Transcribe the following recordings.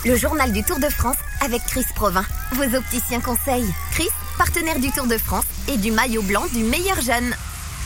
Le journal du Tour de France avec Chris Provin, vos opticiens conseils. Chris, partenaire du Tour de France et du maillot blanc du meilleur jeune.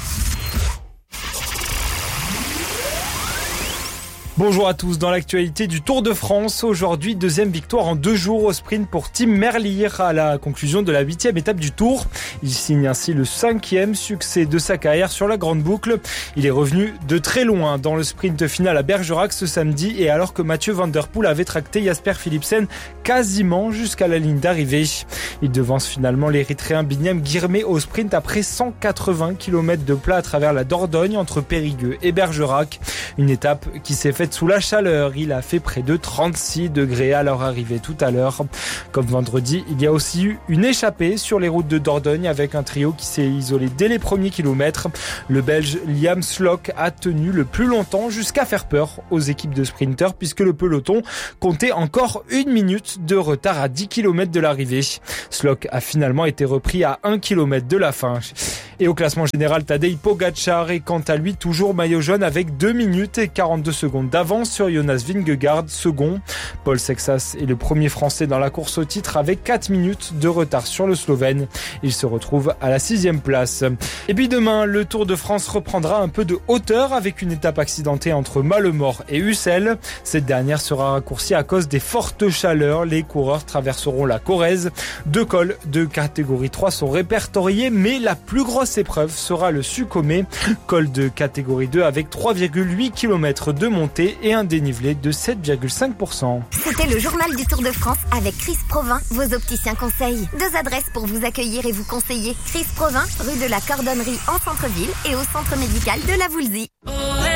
Bonjour à tous, dans l'actualité du Tour de France, aujourd'hui deuxième victoire en 2 jours au sprint pour Tim Merlier à la conclusion de la 8e étape du Tour. Il signe ainsi le 5e succès de sa carrière sur la grande boucle. Il est revenu de très loin dans le sprint final à Bergerac ce samedi et alors que Mathieu Van Der Poel avait tracté Jasper Philipsen quasiment jusqu'à la ligne d'arrivée. Il devance finalement l'Érythréen Binyam Girmay au sprint après 180 km de plat à travers la Dordogne entre Périgueux et Bergerac. Une étape qui s'est faite sous la chaleur. Il a fait près de 36 degrés à leur arrivée tout à l'heure. Comme vendredi, il y a aussi eu une échappée sur les routes de Dordogne avec un trio qui s'est isolé dès les premiers kilomètres. Le Belge Liam Slock a tenu le plus longtemps jusqu'à faire peur aux équipes de sprinteurs puisque le peloton comptait encore 1 minute de retard à 10 km de l'arrivée. Slock a finalement été repris à 1 km de la fin. Et au classement général, Tadej Pogačar est quant à lui toujours maillot jaune avec 2 minutes et 42 secondes d'avance sur Jonas Vingegaard, second. Paul Sexas est le premier français dans la course au titre avec 4 minutes de retard sur le Slovène. Il se retrouve à la 6e place. Et puis demain, le Tour de France reprendra un peu de hauteur avec une étape accidentée entre Malemort et Ussel. Cette dernière sera raccourcie à cause des fortes chaleurs. Les coureurs traverseront la Corrèze. 2 cols de catégorie 3 sont répertoriés, mais la plus grosse épreuve sera le Sukhumé, col de catégorie 2 avec 3,8 km de montée et un dénivelé de 7,5%. C'était le journal du Tour de France avec Chris Provin, vos opticiens conseils. 2 adresses pour vous accueillir et vous conseiller. Chris Provin, rue de la Cordonnerie en centre-ville et au centre médical de la Voulzie.